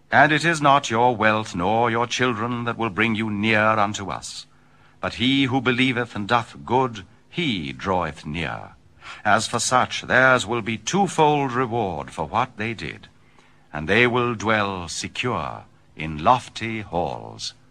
And it is not your wealth nor your children that will bring you near unto us, but he who believeth and doth good, he draweth near. As for such, theirs will be twofold reward for what they did, and they will dwell secure in lofty halls